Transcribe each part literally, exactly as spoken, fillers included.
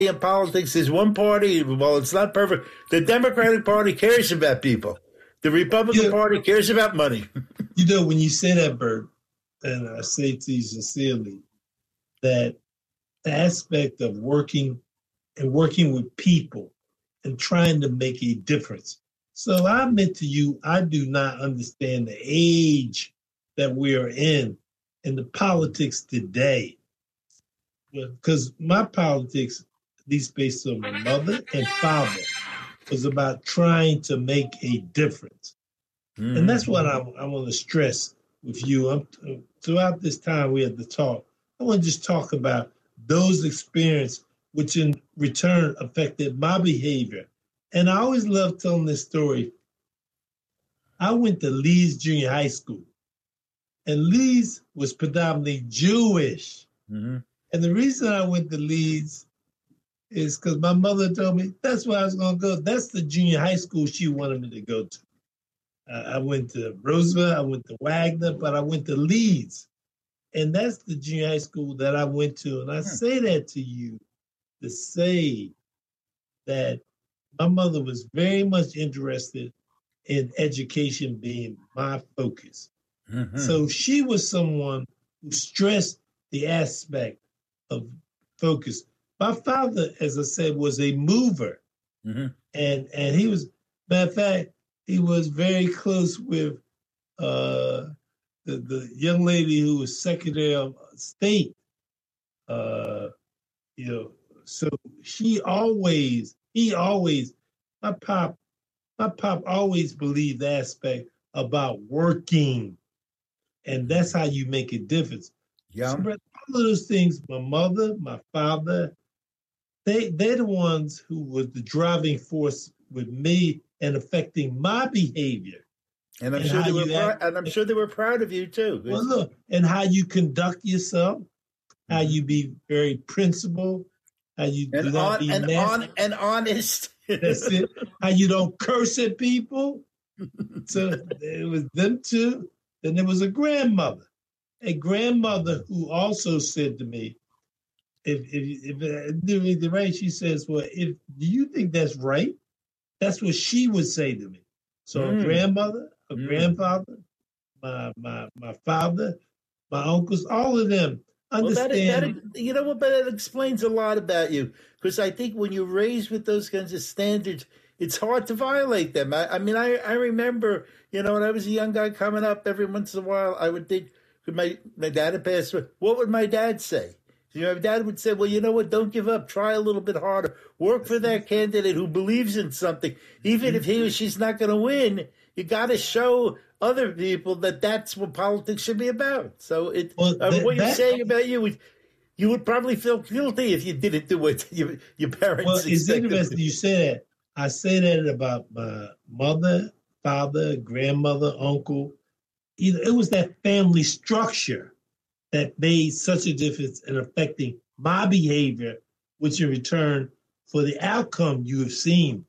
in politics is one party. Well, it's not perfect. The Democratic Party cares about people. The Republican Yeah. Party cares about money. You know, when you say that, Bert, and I say to you sincerely, that the aspect of working and working with people and trying to make a difference. So I admit to you, I do not understand the age that we are in and the politics today. Because my politics, at least based on my mother and father, was about trying to make a difference. Mm-hmm. And that's what I, I want to stress with you. I'm, throughout this time we had to talk, I want to just talk about those experiences which in return affected my behavior. And I always love telling this story. I went to Leeds Junior High School, and Leeds was predominantly Jewish. Mm-hmm. And the reason I went to Leeds is because my mother told me that's where I was going to go. That's the junior high school she wanted me to go to. Uh, I went to Roosevelt, I went to Wagner, but I went to Leeds. And that's the junior high school that I went to. And I say that to you to say that my mother was very much interested in education being my focus. Mm-hmm. So she was someone who stressed the aspect of focus. My father, as I said, was a mover. Mm-hmm. And and he was, matter of fact, he was very close with uh, the, the young lady who was Secretary of State. Uh, you know, so she always, he always, my pop, my pop always believed the aspect about working. And that's how you make a difference. Yeah. So, all of those things, my mother, my father, they, they're the ones who was the driving force with me and affecting my behavior. And I'm, and sure, they were prou- and I'm sure they were proud of you, too. Well, look, and how you conduct yourself, mm-hmm. how you be very principled, how you and do not on, be and, nasty. on, and honest. That's it. How you don't curse at people. So it was them two. Then there was a grandmother, a grandmother who also said to me, if if, if doing the right, she says, well, if do you think that's right? That's what she would say to me. So mm. a grandmother, a mm. grandfather, my my my father, my uncles, all of them understand. Well, that, that, you know what, but that explains a lot about you. Because I think when you're raised with those kinds of standards, it's hard to violate them. I, I mean, I, I remember, you know, when I was a young guy coming up, every once in a while, I would think, my, my dad had passed away, what would my dad say? You know, my dad would say, well, you know what, don't give up. Try a little bit harder. Work for that candidate who believes in something. Even if he or she's not going to win, you got to show other people that that's what politics should be about. So it, well, that, uh, what you're that, saying about you, you would probably feel guilty if you didn't do what your, your parents well, expected. It's interesting you say that. I say that about my mother, father, grandmother, uncle. You know, it was that family structure that made such a difference in affecting my behavior, which in return for the outcome you have seen.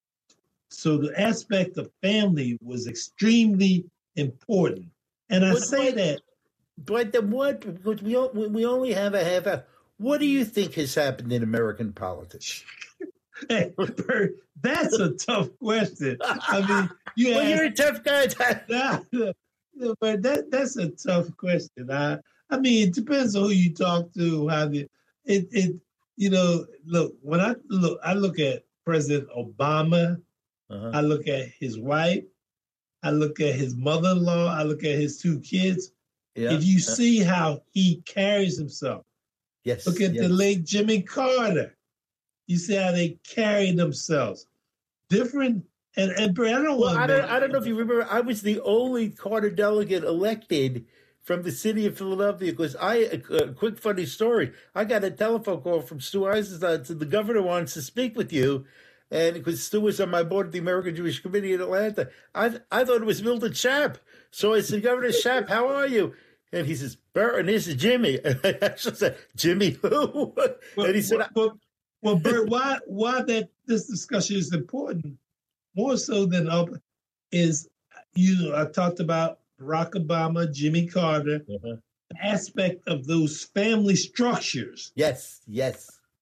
So the aspect of family was extremely important. And I but, say but, that. But then what, we, we only have a half hour. What do you think has happened in American politics? Hey, Bert, that's a tough question. I mean, you well, asked, you're a tough guy. nah, nah, but that that's a tough question. I I mean, it depends on who you talk to. How the it it you know look when I look I look at President Obama, uh-huh. I look at his wife, I look at his mother-in-law, I look at his two kids. Yeah. If you see how he carries himself, yes. Look at yes. the late Jimmy Carter. You see how they carry themselves. Different, and, and I don't well, want I don't, I don't know if you remember, I was the only Carter delegate elected from the city of Philadelphia because I, a, a quick funny story, I got a telephone call from Stu Eisenstein, said the governor wants to speak with you, and because Stu was on my board of the American Jewish Committee in Atlanta, I I thought it was Milton Schaap. So I said, Governor Schaap, how are you? And he says, Bert, and this is Jimmy. And I actually said, Jimmy who? Well, and he said, well, well, well Bert, why why that this discussion is important, more so than other, is, you know, I talked about Barack Obama, Jimmy Carter, uh-huh. the aspect of those family structures. Yes, yes.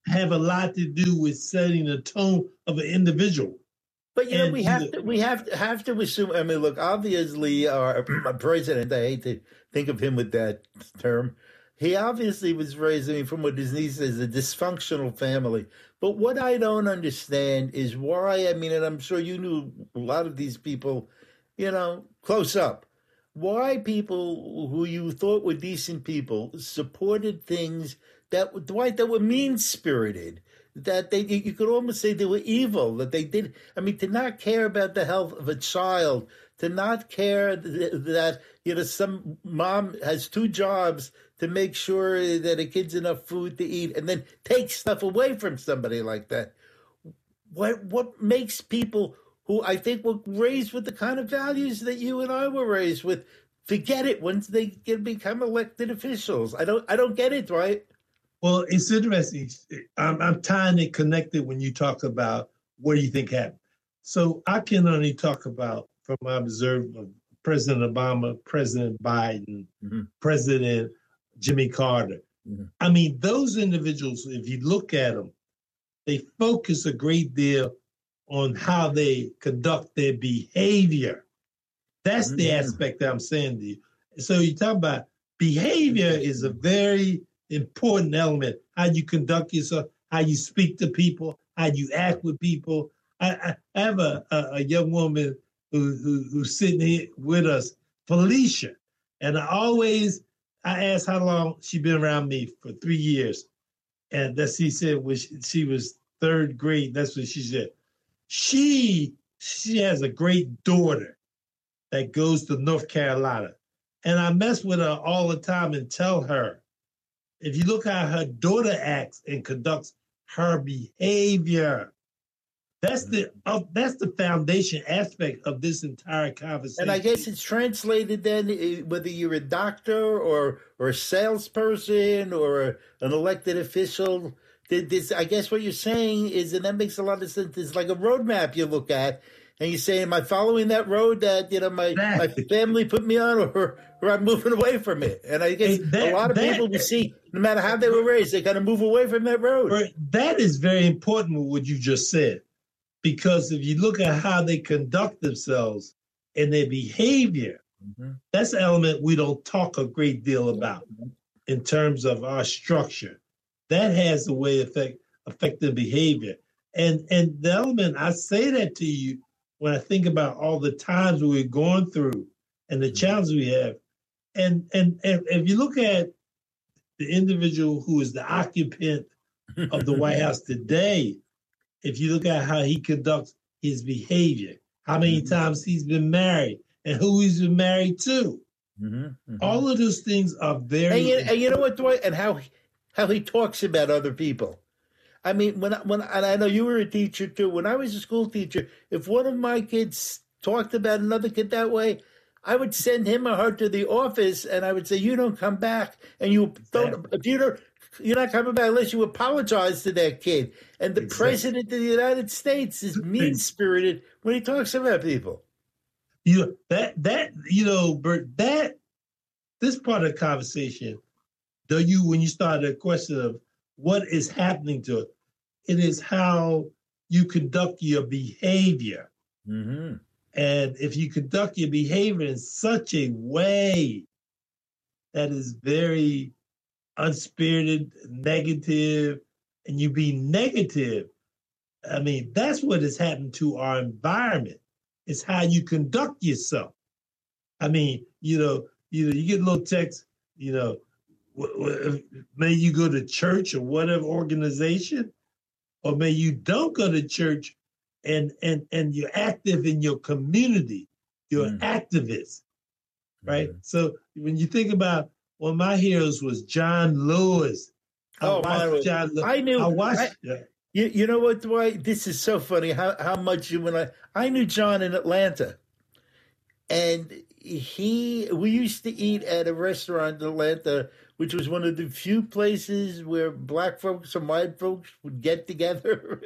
have a lot to do with setting the tone of an individual. But you know, And we you have know- to we have to have to assume. I mean, look, obviously, our president. I hate to think of him with that term. He obviously was raised, I mean, from what his niece says, a dysfunctional family. But what I don't understand is why. I mean, and I'm sure you knew a lot of these people, you know, close up. Why people who you thought were decent people supported things that Dwight that were mean spirited, that they you could almost say they were evil, that they did. I mean, to not care about the health of a child, to not care th- that you know some mom has two jobs to make sure that a kid's enough food to eat, and then take stuff away from somebody like that. What what makes people who I think were raised with the kind of values that you and I were raised with forget it once they get become elected officials? I don't I don't get it, right? Well, it's interesting. I'm, I'm tying it connected when you talk about what do you think happened. So I can only talk about from my observation, President Obama, President Biden, Mm-hmm. President Jimmy Carter. Mm-hmm. I mean, those individuals, if you look at them, they focus a great deal on how they conduct their behavior. That's the Mhm. aspect that I'm saying to you. So you talk about behavior is a very important element. How you conduct yourself, how you speak to people, how you act with people. I, I, I have a, a, a young woman who, who who's sitting here with us, Felicia, and I always I ask how long she been around me for three years, and that she said when she, she was third grade. That's what she said. She she has a great daughter that goes to North Carolina, and I mess with her all the time and tell her, if you look how her daughter acts and conducts her behavior, that's the uh, that's the foundation aspect of this entire conversation. And I guess it's translated then, eh, whether you're a doctor or or a salesperson or a, an elected official. This, I guess what you're saying is, and that makes a lot of sense, it's like a roadmap you look at, and you say, am I following that road that you know my, my family put me on, or, or I'm moving away from it? And I guess that, a lot of that, people we see, no matter how they were raised, they kind of move away from that road. That is very important with what you just said, because if you look at how they conduct themselves and their behavior, mm-hmm. that's an element we don't talk a great deal about in terms of our structure. That has a way of affect, affecting behavior. And, and the element, I say that to you when I think about all the times we're going through and the challenges we have. And, and, and if you look at the individual who is the occupant of the White House today, if you look at how he conducts his behavior, how many mm-hmm. times he's been married and who he's been married to, mm-hmm. Mm-hmm. all of those things are very. And you, and you know what, Dwight, and how how he talks about other people. I mean, when when and I know you were a teacher too. When I was a school teacher, if one of my kids talked about another kid that way, I would send him or her to the office, and I would say, "You don't come back, and you don't. If you don't, you're not coming back unless you apologize to that kid." And the exactly. President of the United States is mean spirited when he talks about people. You know, that that you know, Bert, that this part of the conversation, though, you when you start the question of what is happening to it, it is how you conduct your behavior. Mm-hmm. And if you conduct your behavior in such a way that is very unspirited, negative, and you be negative, I mean, that's what has happened to our environment. It's how you conduct yourself. I mean, you know, you know, you get a little text, you know, may you go to church or whatever organization, or may you don't go to church and and and you're active in your community. You're mm. an activist, right? Mm. So when you think about one of my heroes was John Lewis. I oh, my John Lewis. I knew. I watched. I, yeah. you, you know what, Dwight? This is so funny how, how much you, when I, I knew John in Atlanta. And he, we used to eat at a restaurant in Atlanta, which was one of the few places where black folks and white folks would get together.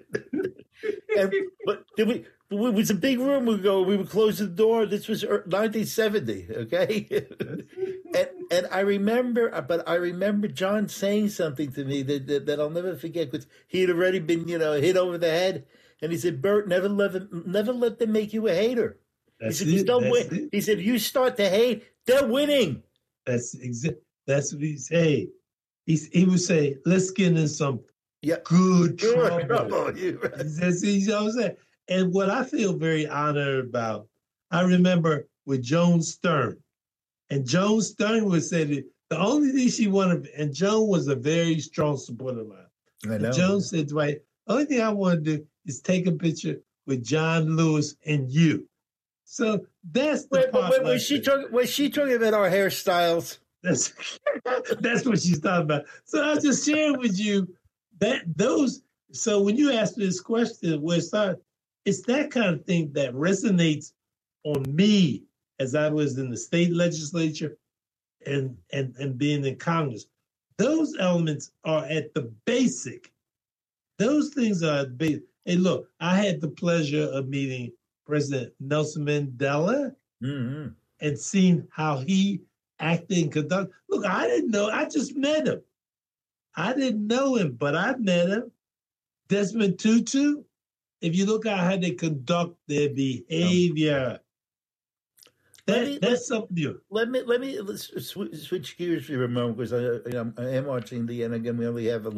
and, but we, it was a big room. We go, we would close the door. This was nineteen seventy, okay? and and I remember, but I remember John saying something to me that that, that I'll never forget because he had already been, you know, hit over the head, and he said, "Bert, never let them, never let them make you a hater." That's he said, it. "They'll That's win." it. He said, "You start to hate, they're winning." That's exact. That's what he say. He he would say, "Let's get in some Yeah, good Good trouble." trouble. You right. He says, you know what I'm saying? And what I feel very honored about, I remember with Joan Stern, and Joan Stern would say that the only thing she wanted, and Joan was a very strong supporter of mine. I know. And Joan said, Dwight, the only thing I want to do is take a picture with John Lewis and you. So that's the Wait, part. wait, was she talking? Was she talking about our hairstyles? That's that's what she's talking about. So I was just sharing with you that those. So when you ask me this question, where it's not, it's that kind of thing that resonates on me as I was in the state legislature and and and being in Congress. Those elements are at the basic. Those things are at basic. Hey, look, I had the pleasure of meeting President Nelson Mandela Mm-hmm. and seeing how he acted and conducted. Look, I didn't know. I just met him. I didn't know him, but I met him. Desmond Tutu, if you look at how they conduct their behavior, that, me, that's something new. Let me let me let's sw- switch gears for a moment because I, you know, I am watching the, and again we only have a.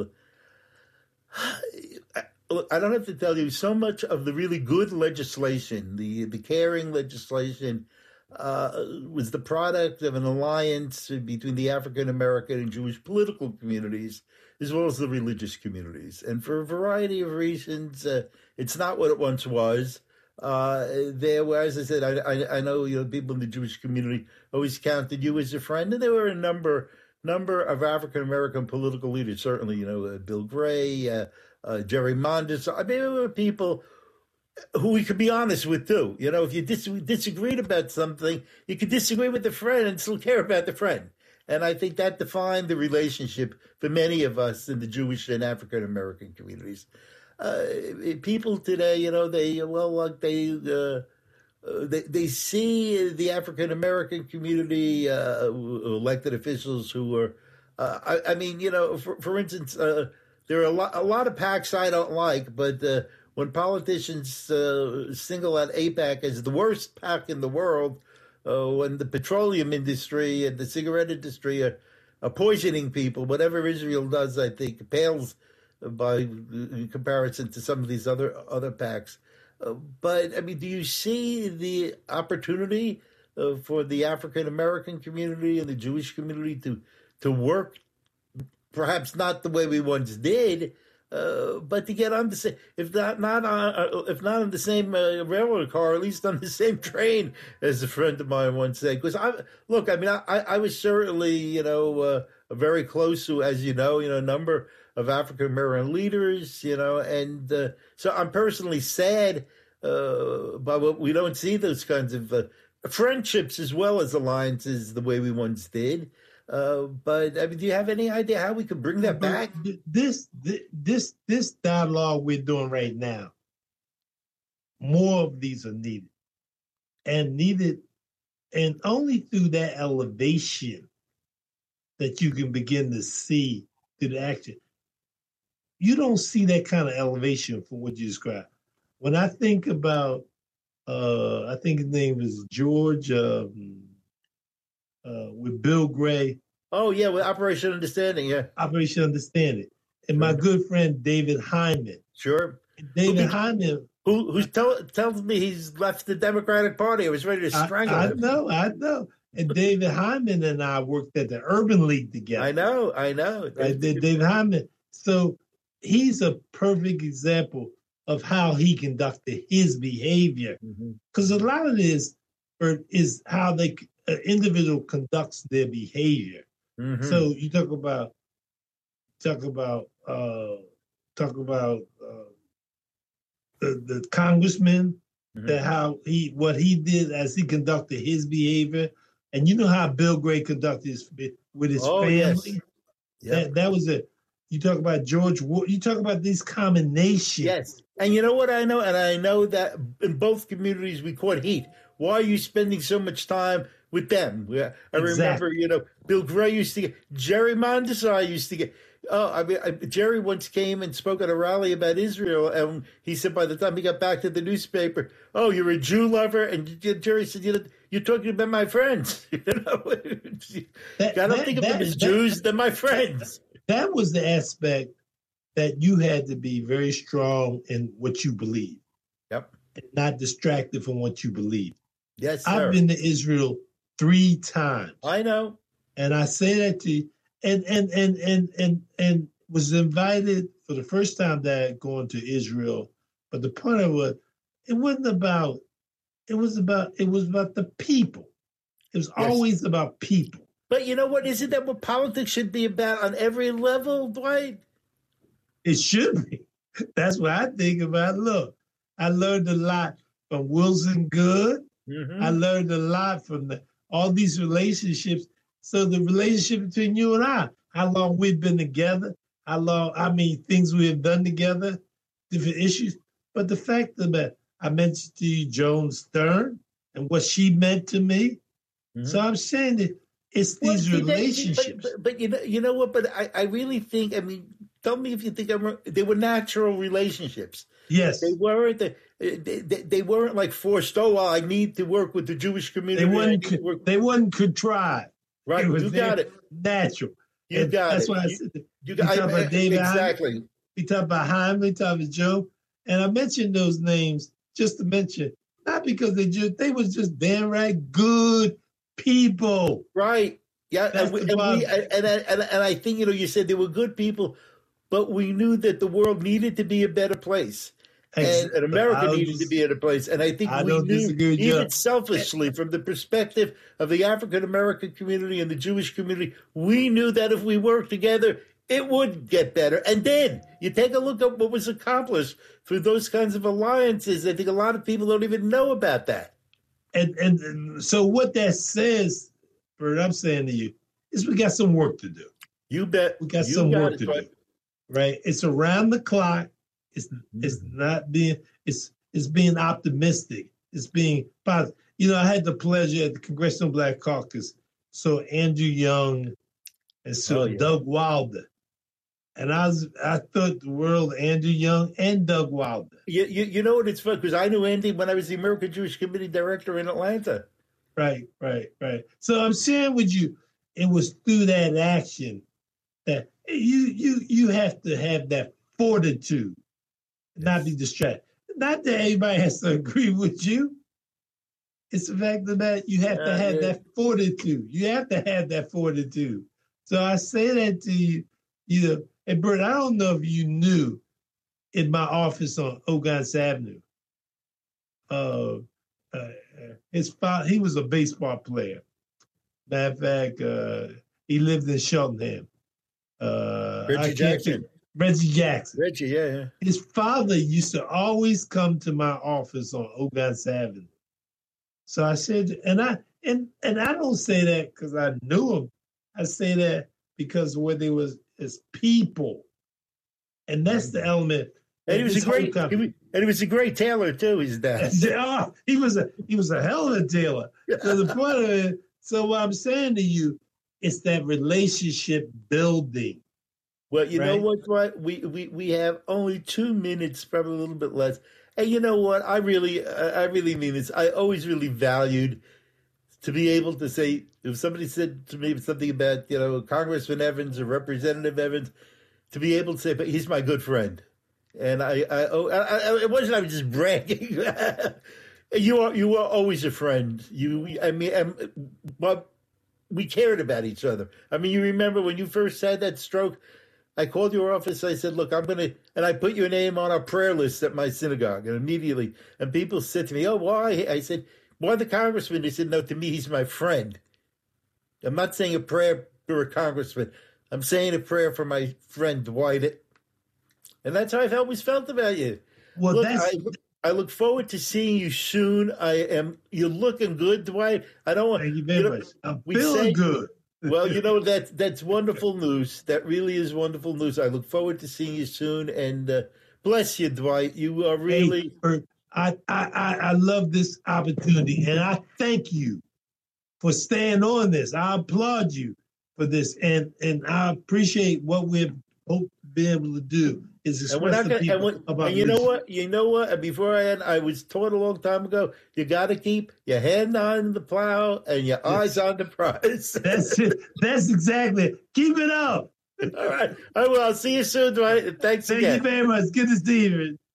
I, look, I don't have to tell you, so much of the really good legislation, the the caring legislation, uh, was the product of an alliance between the African American and Jewish political communities, as well as the religious communities. And for a variety of reasons, uh, it's not what it once was. Uh, there were, as I said, I, I, I know, you know, people in the Jewish community always counted you as a friend, and there were a number number of African American political leaders. Certainly, you know, uh, Bill Gray, uh, uh, Jerry Mondes. I mean, there were people who we could be honest with too. You know, if you dis- disagreed about something, you could disagree with the friend and still care about the friend. And I think that defined the relationship for many of us in the Jewish and African American communities. Uh, people today, you know, they well, like they uh, they they see the African American community, uh, elected officials who are, uh, I, I mean, you know, for, for instance, uh, there are a lot a lot of PACs I don't like, but uh, when politicians uh, single out AIPAC as the worst PAC in the world, uh, when the petroleum industry and the cigarette industry are, are poisoning people, whatever Israel does, I think, pales by in comparison to some of these other other PACs. Uh, but, I mean, do you see the opportunity uh, for the African American community and the Jewish community to to work, perhaps not the way we once did, uh, but to get on the same, if not not on, if not on the same uh, railroad car, at least on the same train, as a friend of mine once said. Because I look, I mean, I, I was certainly, you know, uh, very close to, as you know, you know, a number of African American leaders, you know, and uh, so I'm personally sad, uh, but we don't see those kinds of uh, friendships as well as alliances the way we once did. Uh, but I mean, do you have any idea how we could bring that back? This, this, this dialogue we're doing right now, more of these are needed, and needed, and only through that elevation that you can begin to see through the action. You don't see that kind of elevation from what you described. When I think about, uh, I think his name is George, um, uh, with Bill Gray. Oh, yeah, with Operation Understanding, yeah. Operation Understanding. And my good friend, David Hyman. Sure. David who, Hyman. Who who tell, tells me he's left the Democratic Party. I was ready to strangle I, I him. I know, I know. And David Hyman and I worked at the Urban League together. I know, I know. Right? David Hyman. So he's a perfect example of how he conducted his behavior. Because mm-hmm. a lot of this is how they an individual conducts their behavior. Mm-hmm. So you talk about talk about uh, talk about uh, the the congressman, mm-hmm. that how he what he did as he conducted his behavior, and you know how Bill Gray conducted his with his oh, family. Yes. Yep. That that was it. You talk about George Wood. You talk about these combinations. Yes, and you know what I know, and I know that in both communities we caught heat. Why are you spending so much time with them. Yeah, I Exactly. remember, you know, Bill Gray used to get, Jerry Mondesai used to get, oh, I mean, I, Jerry once came and spoke at a rally about Israel, and he said by the time he got back to the newspaper, oh, you're a Jew lover? And Jerry said, you know, you're talking about my friends. You know, That- I don't that- think of that- them as that- Jews, they're my friends. That was the aspect that you had to be very strong in what you believe Yep. and not distracted from what you believe. Yes, sir. I've been to Israel three times. I know. And I say that to you, and and and and and and was invited for the first time that I had gone to Israel. But the point of it, it wasn't about. It was about. It was about the people. It was Yes. always about people. But you know what? Isn't that what politics should be about on every level, Dwight? It should be. That's what I think about. Look, I learned a lot from Wilson Good. Mm-hmm. I learned a lot from the, all these relationships. So the relationship between you and I, how long we've been together, how long, I mean, things we have done together, different issues. But the fact of that, I mentioned to you Joan Stern and what she meant to me. Mhm. So I'm saying that it's Well, these see, that- relationships. But, but, but you know, you know what? But I, I really think. I mean, tell me if you think I'm wrong. They were natural relationships. yes, They weren't. The, they, they, they weren't like forced. Oh, well, I need to work with the Jewish community. they I weren't, need to work-" they weren't contrived. right. It was You there, got it. natural. You And got that's it. why I You- said that. You You got talk about I- David Hyman? exactly. We talk about Hyman, we talk about Joe, and I mentioned those names just to mention, not because they just they was just damn right good people. Right. Yeah. That's And, we, the and, we, bottom. and, and, and, and I think, you know, you said they were good people, but we knew that the world needed to be a better place. And, and America I was needed to be at a place. And I think I we don't knew, disagree with even you. selfishly, from the perspective of the African American community and the Jewish community, we knew that if we worked together, it would get better. And then you take a look at what was accomplished through those kinds of alliances. I think a lot of people don't even know about that. and, and and so what that says, Bert, I'm saying to you, is we got some work to do. You bet. We got You some got work it, to Dwight. do. Right? It's around the clock. It's it's Mm-hmm. not being it's it's being optimistic. It's being positive. You know, I had the pleasure at the Congressional Black Caucus. So Andrew Young and so Oh, yeah. Doug Wilder. And I was I thought the world of Andrew Young and Doug Wilder. You, you, you know what? It's fun because I knew Andy when I was the American Jewish Committee director in Atlanta. Right, right, right. So I'm sharing with you, it was through that action that you you you have to have that fortitude, not be distracted. Not that everybody has to agree with you. It's the fact of that you have to Yeah, have yeah. that fortitude. You have to have that fortitude. So I say that to you, you know, and Bert, I don't know if you knew in my office on Ogans Avenue, uh, uh, his father, he was a baseball player. Matter of fact, uh, he lived in Cheltenham. Uh, Reggie I can't Jackson. think- Reggie Jackson. Reggie, yeah, yeah. His father used to always come to my office on Ogans Avenue. So I said, and I and and I don't say that because I knew him. I say that because where they was as people, and that's the element. And he was a This whole great, com- he was, and he was a great tailor too. His dad. Oh, he was a he was a hell of a tailor. So the point of it, so what I'm saying to you, it's that relationship building. Well, you know Right. what, Dwight? We, we we have only two minutes, probably a little bit less. And you know what? I really, I I really mean this. I always really valued to be able to say, if somebody said to me something about, you know, Congressman Evans or Representative Evans, to be able to say, but he's my good friend. And I, I, oh, I, I it wasn't I was just bragging. you are, you are always a friend. You, I mean, um, but we cared about each other. I mean, you remember when you first had that stroke, I called your office. I said, look, I'm going to, and I put your name on our prayer list at my synagogue. And immediately, and people said to me, oh, why? I said, why the congressman? They said, no, to me, he's my friend. I'm not saying a prayer for a congressman. I'm saying a prayer for my friend, Dwight. And that's how I've always felt about you. Well, Look, that's I, I look forward to seeing you soon. I am, you're looking good, Dwight. I don't want, thank you very you know, much. I'm we feeling say- good. well, you know, that that's wonderful news. That really is wonderful news. I look forward to seeing you soon. And uh, bless you, Dwight. You are really. Hey, Bert, I, I, I I love this opportunity, and I thank you for staying on this. I applaud you for this, and and I appreciate what we hope to be able to do is express to people and when, about and you know mission. what? You know what? And before I end, I was taught a long time ago, you got to keep your hand on the plow and your yes. eyes on the prize. That's it. That's exactly it. Keep it up. All right. I will. I'll see you soon, Dwight. Thanks Thank again. Thank you very much. Good to see you.